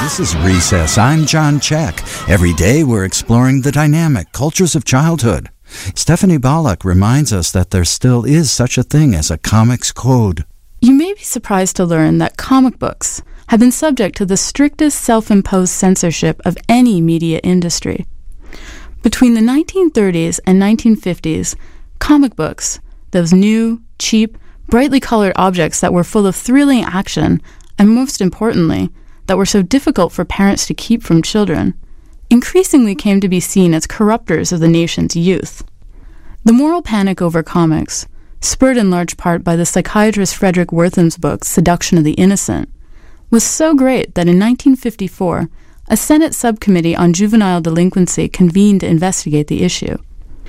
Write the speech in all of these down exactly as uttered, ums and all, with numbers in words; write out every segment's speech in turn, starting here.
This is Recess. I'm John Check. Every day we're exploring the dynamic cultures of childhood. Stephanie Bollock reminds us that there still is such a thing as a comics code. You may be surprised to learn that comic books have been subject to the strictest self-imposed censorship of any media industry. Between the nineteen thirties and nineteen fifties, comic books, those new, cheap, brightly colored objects that were full of thrilling action, and most importantly, that were so difficult for parents to keep from children, increasingly came to be seen as corruptors of the nation's youth. The moral panic over comics, spurred in large part by the psychiatrist Frederick Wertham's book Seduction of the Innocent, was so great that in nineteen fifty-four, a Senate subcommittee on juvenile delinquency convened to investigate the issue.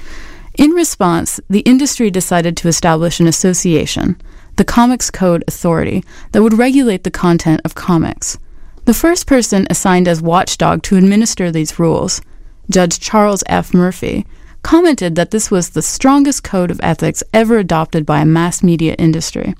In response, the industry decided to establish an association, the Comics Code Authority, that would regulate the content of comics. The first person assigned as watchdog to administer these rules, Judge Charles F. Murphy, commented that this was the strongest code of ethics ever adopted by a mass media industry.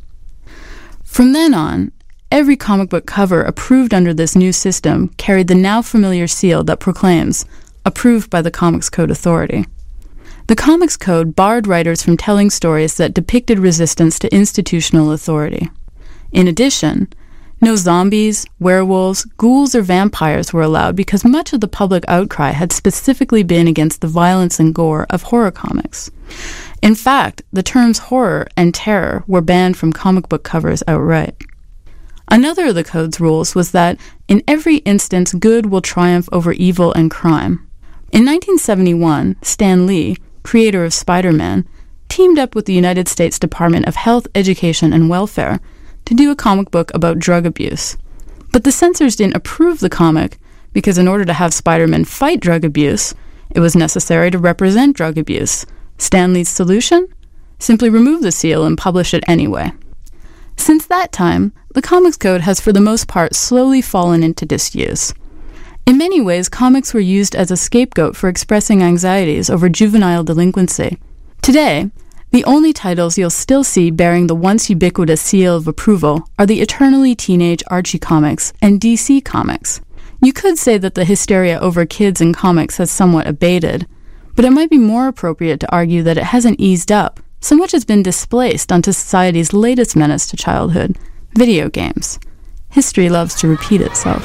From then on, every comic book cover approved under this new system carried the now familiar seal that proclaims, "Approved by the Comics Code Authority." The Comics Code barred writers from telling stories that depicted resistance to institutional authority. In addition, no zombies, werewolves, ghouls, or vampires were allowed because much of the public outcry had specifically been against the violence and gore of horror comics. In fact, the terms horror and terror were banned from comic book covers outright. Another of the code's rules was that, in every instance, good will triumph over evil and crime. In nineteen seventy-one, Stan Lee, creator of Spider-Man, teamed up with the United States Department of Health, Education, and Welfare to do a comic book about drug abuse. But the censors didn't approve the comic because in order to have Spider-Man fight drug abuse, it was necessary to represent drug abuse. Stan Lee's solution? Simply remove the seal and publish it anyway. Since that time, the Comics Code has for the most part slowly fallen into disuse. In many ways, comics were used as a scapegoat for expressing anxieties over juvenile delinquency. Today, the only titles you'll still see bearing the once ubiquitous seal of approval are the eternally teenage Archie comics and D C comics. You could say that the hysteria over kids and comics has somewhat abated, but it might be more appropriate to argue that it hasn't eased up. So much has been displaced onto society's latest menace to childhood, video games. History loves to repeat itself.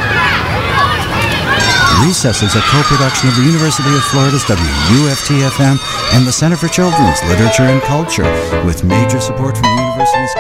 Recess is a co-production of the University of Florida's W U F T F M and the Center for Children's Literature and Culture, with major support from the university's